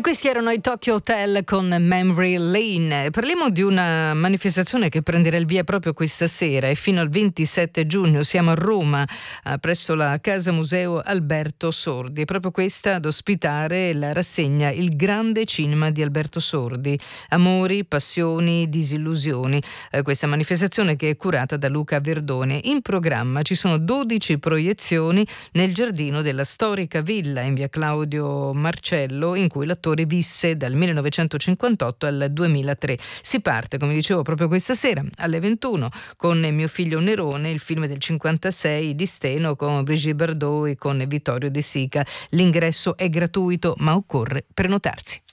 Questi erano i Tokyo Hotel con Memory Lane. Parliamo di una manifestazione che prenderà il via proprio questa sera e fino al 27 giugno. Siamo a Roma, presso la Casa Museo Alberto Sordi. È proprio questa ad ospitare la rassegna Il grande cinema di Alberto Sordi. Amori, passioni, disillusioni. Questa manifestazione che è curata da Luca Verdone. In programma ci sono 12 proiezioni nel giardino della storica villa in via Claudio Marcello, in cui l'attore visse dal 1958 al 2003. Si parte, come dicevo, proprio questa sera alle 21 con Mio figlio Nerone, il film del 56 di Steno con Brigitte Bardot e con Vittorio De Sica. L'ingresso è gratuito, ma occorre prenotarsi.